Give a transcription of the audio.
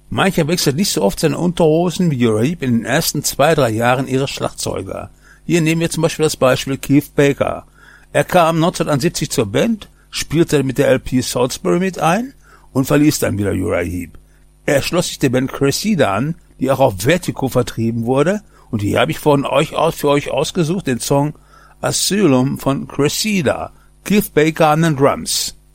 Mancher wechselt nicht so oft seine Unterhosen wie Uriah Heep in den ersten 2-3 Jahren ihres Schlagzeuger. Hier nehmen wir zum Beispiel das Beispiel Keith Baker. Er kam 1971 zur Band, spielte mit der LP Salisbury mit ein und verließ dann wieder Uriah Heep. Er schloss sich der Band Cressida an, die auch auf Vertigo vertrieben wurde, und hier habe ich für euch ausgesucht den Song Asylum von Cressida, Keith Baker an den Drums.